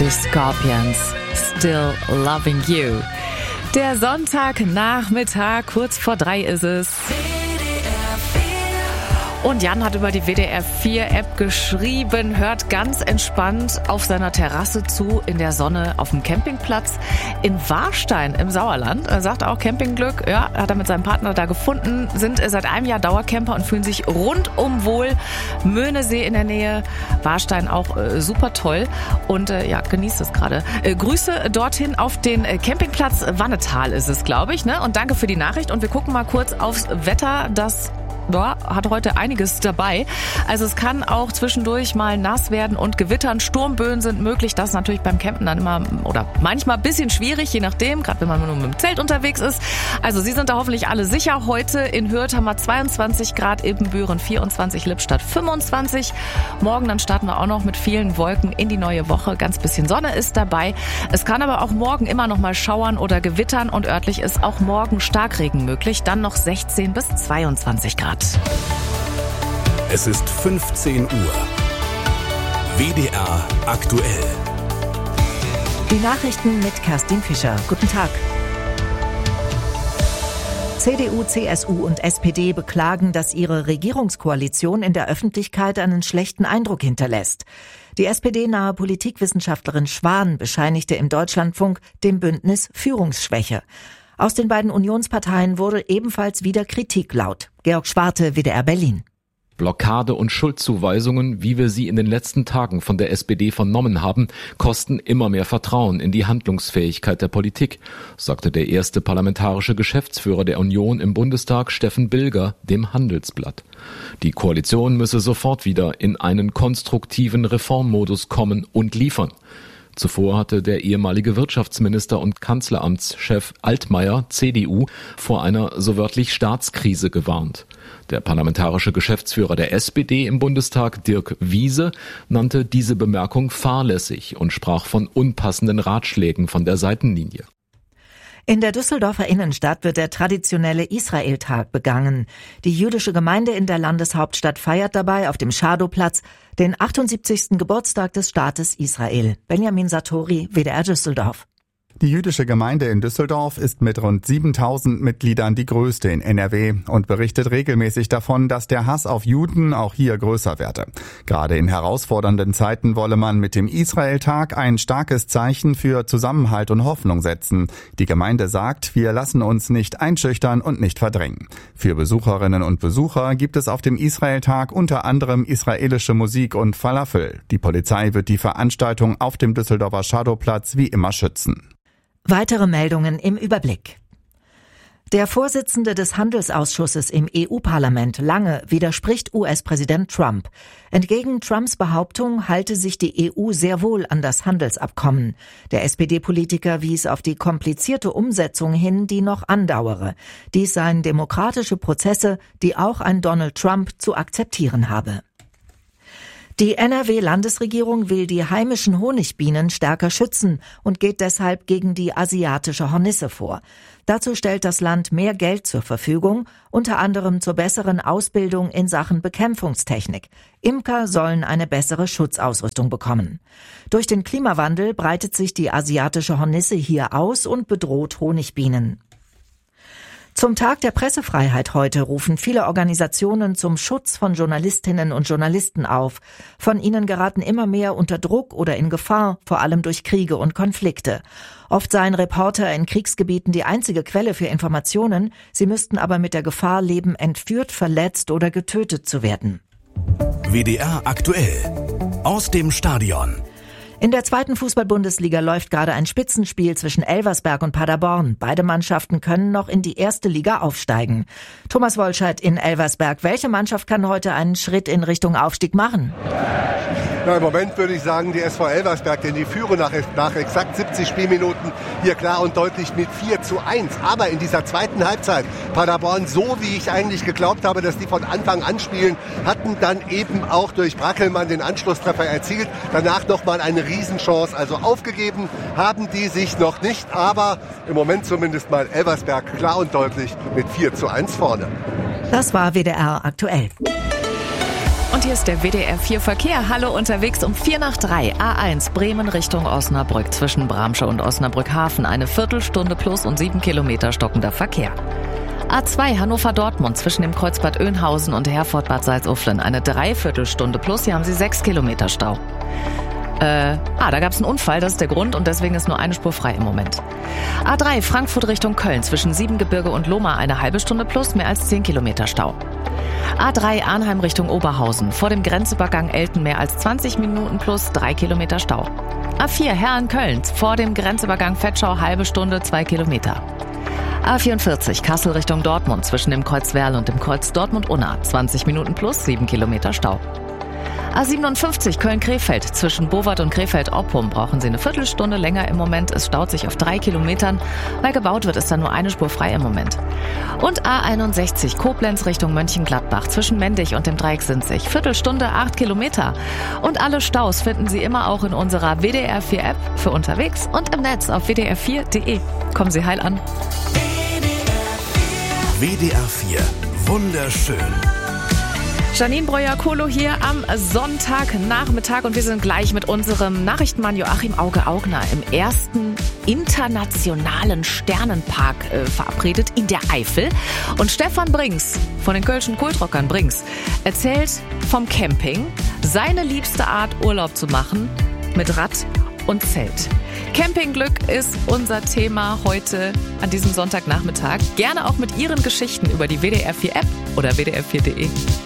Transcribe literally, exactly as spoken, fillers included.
Die Scorpions, Still Loving You. Der Sonntagnachmittag, kurz vor drei ist es. Und Jan hat über die W D R vier App geschrieben, hört ganz entspannt auf seiner Terrasse zu, in der Sonne auf dem Campingplatz in Warstein im Sauerland. Er sagt auch Campingglück, ja, hat er mit seinem Partner da gefunden, sind seit einem Jahr Dauercamper und fühlen sich rundum wohl. Möhnesee in der Nähe, Warstein auch äh, super toll und äh, ja, genießt es gerade. Äh, Grüße dorthin auf den äh, Campingplatz Wannetal ist es, glaube ich, ne? Und danke für die Nachricht und wir gucken mal kurz aufs Wetter, das ja, hat heute einiges dabei. Also es kann auch zwischendurch mal nass werden und gewittern. Sturmböen sind möglich. Das ist natürlich beim Campen dann immer oder manchmal ein bisschen schwierig, je nachdem, gerade wenn man nur mit dem Zelt unterwegs ist. Also Sie sind da hoffentlich alle sicher. Heute in Hürth haben wir zweiundzwanzig Grad, Ibbenbüren vierundzwanzig, Lippstadt fünfundzwanzig. Morgen dann starten wir auch noch mit vielen Wolken in die neue Woche. Ganz bisschen Sonne ist dabei. Es kann aber auch morgen immer noch mal schauern oder gewittern und örtlich ist auch morgen Starkregen möglich. Dann noch sechzehn bis zweiundzwanzig Grad. Es ist fünfzehn Uhr. W D R aktuell. Die Nachrichten mit Kerstin Fischer. Guten Tag. C D U, C S U und S P D beklagen, dass ihre Regierungskoalition in der Öffentlichkeit einen schlechten Eindruck hinterlässt. Die S P D-nahe Politikwissenschaftlerin Schwan bescheinigte im Deutschlandfunk dem Bündnis Führungsschwäche. Aus den beiden Unionsparteien wurde ebenfalls wieder Kritik laut. Georg Schwarte, W D R Berlin. Blockade und Schuldzuweisungen, wie wir sie in den letzten Tagen von der S P D vernommen haben, kosten immer mehr Vertrauen in die Handlungsfähigkeit der Politik, sagte der erste parlamentarische Geschäftsführer der Union im Bundestag, Steffen Bilger, dem Handelsblatt. Die Koalition müsse sofort wieder in einen konstruktiven Reformmodus kommen und liefern. Zuvor hatte der ehemalige Wirtschaftsminister und Kanzleramtschef Altmaier, C D U, vor einer so wörtlich Staatskrise gewarnt. Der parlamentarische Geschäftsführer der S P D im Bundestag, Dirk Wiese, nannte diese Bemerkung fahrlässig und sprach von unpassenden Ratschlägen von der Seitenlinie. In der Düsseldorfer Innenstadt wird der traditionelle Israel-Tag begangen. Die jüdische Gemeinde in der Landeshauptstadt feiert dabei auf dem Schadowplatz den achtundsiebzigsten Geburtstag des Staates Israel. Benjamin Satori, W D R Düsseldorf. Die jüdische Gemeinde in Düsseldorf ist mit rund siebentausend Mitgliedern die größte in N R W und berichtet regelmäßig davon, dass der Hass auf Juden auch hier größer werde. Gerade in herausfordernden Zeiten wolle man mit dem Israel-Tag ein starkes Zeichen für Zusammenhalt und Hoffnung setzen. Die Gemeinde sagt, wir lassen uns nicht einschüchtern und nicht verdrängen. Für Besucherinnen und Besucher gibt es auf dem Israel-Tag unter anderem israelische Musik und Falafel. Die Polizei wird die Veranstaltung auf dem Düsseldorfer Schadowplatz wie immer schützen. Weitere Meldungen im Überblick. Der Vorsitzende des Handelsausschusses im E U-Parlament, Lange, widerspricht U S-Präsident Trump. Entgegen Trumps Behauptung halte sich die E U sehr wohl an das Handelsabkommen. Der S P D-Politiker wies auf die komplizierte Umsetzung hin, die noch andauere. Dies seien demokratische Prozesse, die auch ein Donald Trump zu akzeptieren habe. Die N R W-Landesregierung will die heimischen Honigbienen stärker schützen und geht deshalb gegen die asiatische Hornisse vor. Dazu stellt das Land mehr Geld zur Verfügung, unter anderem zur besseren Ausbildung in Sachen Bekämpfungstechnik. Imker sollen eine bessere Schutzausrüstung bekommen. Durch den Klimawandel breitet sich die asiatische Hornisse hier aus und bedroht Honigbienen. Zum Tag der Pressefreiheit heute rufen viele Organisationen zum Schutz von Journalistinnen und Journalisten auf. Von ihnen geraten immer mehr unter Druck oder in Gefahr, vor allem durch Kriege und Konflikte. Oft seien Reporter in Kriegsgebieten die einzige Quelle für Informationen, sie müssten aber mit der Gefahr leben, entführt, verletzt oder getötet zu werden. W D R aktuell. Aus dem Stadion. In der zweiten Fußball-Bundesliga läuft gerade ein Spitzenspiel zwischen Elversberg und Paderborn. Beide Mannschaften können noch in die erste Liga aufsteigen. Thomas Wolscheid in Elversberg. Welche Mannschaft kann heute einen Schritt in Richtung Aufstieg machen? Na, im Moment würde ich sagen, die S V Elversberg, denn die führen nach, nach exakt siebzig Spielminuten hier klar und deutlich mit vier zu eins. Aber in dieser zweiten Halbzeit, Paderborn, so wie ich eigentlich geglaubt habe, dass die von Anfang an spielen, hatten dann eben auch durch Brackelmann den Anschlusstreffer erzielt. Danach nochmal eine Riesenchance, also aufgegeben haben die sich noch nicht, aber im Moment zumindest mal Elversberg klar und deutlich mit vier zu eins vorne. Das war W D R aktuell. Und hier ist der W D R vier Verkehr. Hallo, unterwegs um vier nach drei. A eins Bremen Richtung Osnabrück. Zwischen Bramsche und Osnabrück Hafen eine Viertelstunde plus und sieben Kilometer stockender Verkehr. A zwei Hannover-Dortmund zwischen dem Kreuz Bad Oeynhausen und Herford-Bad Salzuflen eine Dreiviertelstunde plus. Hier haben Sie sechs Kilometer Stau. Äh, ah, da gab es einen Unfall, das ist der Grund und deswegen ist nur eine Spur frei im Moment. A drei Frankfurt Richtung Köln zwischen Siebengebirge und Lohmar eine halbe Stunde plus, mehr als zehn Kilometer Stau. A drei Arnheim Richtung Oberhausen, vor dem Grenzübergang Elten mehr als zwanzig Minuten plus drei Kilometer Stau. A vier Herren-Köln, vor dem Grenzübergang Vetschau halbe Stunde, zwei Kilometer. A vierundvierzig Kassel Richtung Dortmund zwischen dem Kreuz Werl und dem Kreuz Dortmund-Unna, zwanzig Minuten plus, sieben Kilometer Stau. A siebenundfünfzig Köln-Krefeld zwischen Bowart und Krefeld-Oppum brauchen Sie eine Viertelstunde länger im Moment. Es staut sich auf drei Kilometern. Weil gebaut wird, ist da nur eine Spur frei im Moment. Und A einundsechzig Koblenz Richtung Mönchengladbach zwischen Mendig und dem Dreieck Sinzig. Viertelstunde, acht Kilometer. Und alle Staus finden Sie immer auch in unserer W D R vier App für unterwegs und im Netz auf w d r vier punkt d e. Kommen Sie heil an. W D R vier. Wunderschön. Janine Breuer-Kohlo hier am Sonntagnachmittag und wir sind gleich mit unserem Nachrichtenmann Joachim Auge-Augner im ersten internationalen Sternenpark äh, verabredet in der Eifel. Und Stefan Brings von den Kölschen Kultrockern Brings erzählt vom Camping, seine liebste Art Urlaub zu machen mit Rad und Zelt. Campingglück ist unser Thema heute an diesem Sonntagnachmittag. Gerne auch mit Ihren Geschichten über die W D R vier App oder w d r vier punkt d e.